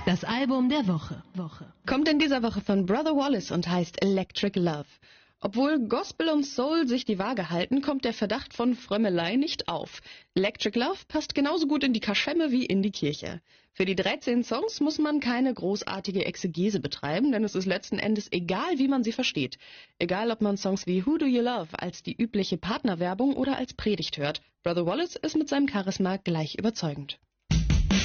Das Album der Woche. Kommt in dieser Woche von Brother Wallace und heißt Electric Love. Obwohl Gospel und Soul sich die Waage halten, kommt der Verdacht von Frömmelei nicht auf. Electric Love passt genauso gut in die Kaschemme wie in die Kirche. Für die 13 Songs muss man keine großartige Exegese betreiben, denn es ist letzten Endes egal, wie man sie versteht. Egal, ob man Songs wie Who Do You Love als die übliche Partnerwerbung oder als Predigt hört. Brother Wallace ist mit seinem Charisma gleich überzeugend.